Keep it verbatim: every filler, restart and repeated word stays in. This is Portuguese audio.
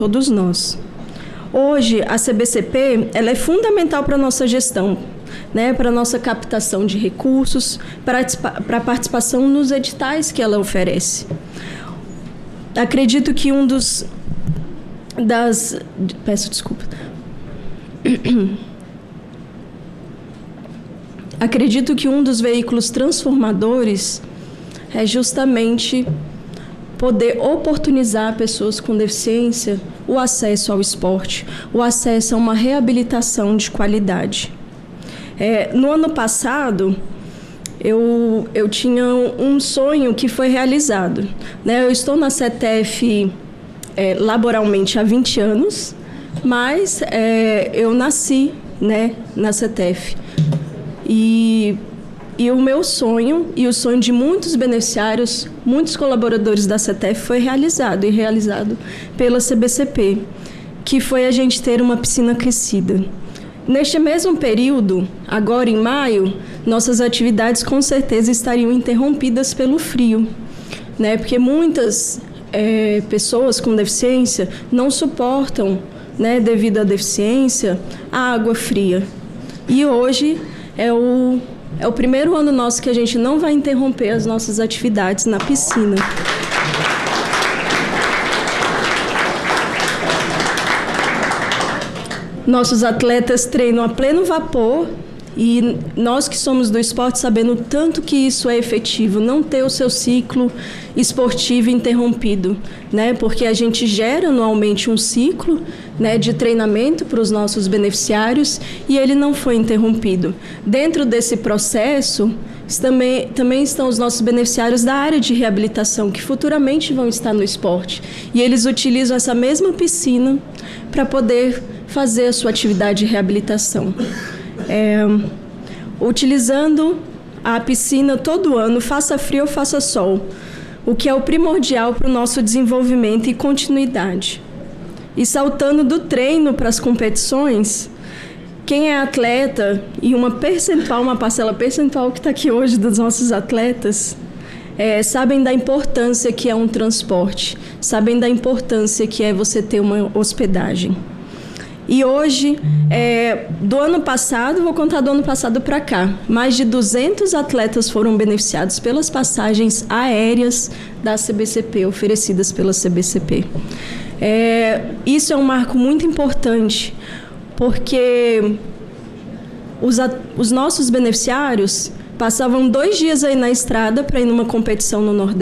todos nós. Hoje, a C B C P ela é fundamental para a nossa gestão, né, para a nossa captação de recursos, para a participação nos editais que ela oferece. Acredito que um dos... das... Peço desculpa. Acredito que um dos veículos transformadores é justamente poder oportunizar pessoas com deficiência o acesso ao esporte, o acesso a uma reabilitação de qualidade. É, no ano passado, eu, eu tinha um sonho que foi realizado, né? Eu estou na C E T F é, laboralmente há vinte anos, mas é, eu nasci, né, na C E T F. E, e o meu sonho, e o sonho de muitos beneficiários, muitos colaboradores da C E T F foi realizado, e realizado pela C B C P, que foi a gente ter uma piscina aquecida. Neste mesmo período, agora em maio, nossas atividades com certeza estariam interrompidas pelo frio, né? Porque muitas é, pessoas com deficiência não suportam, né, devido à deficiência, a água fria. E hoje é o, é o primeiro ano nosso que a gente não vai interromper as nossas atividades na piscina. Nossos atletas treinam a pleno vapor e nós que somos do esporte sabendo tanto que isso é efetivo, não ter o seu ciclo esportivo interrompido, né? Porque a gente gera anualmente um ciclo, né, de treinamento para os nossos beneficiários e ele não foi interrompido. Dentro desse processo, também, também estão os nossos beneficiários da área de reabilitação, que futuramente vão estar no esporte. E eles utilizam essa mesma piscina para poder fazer a sua atividade de reabilitação. É, utilizando a piscina todo ano, faça frio ou faça sol, o que é o primordial para o nosso desenvolvimento e continuidade. E saltando do treino para as competições, quem é atleta e uma percentual, uma parcela percentual que está aqui hoje dos nossos atletas, é, sabem da importância que é um transporte, sabem da importância que é você ter uma hospedagem. E hoje, é, do ano passado, vou contar do ano passado para cá, mais de duzentos atletas foram beneficiados pelas passagens aéreas da C B C P, oferecidas pela C B C P. É, isso é um marco muito importante, porque os, os nossos beneficiários passavam dois dias aí na estrada para ir numa competição no Nordeste.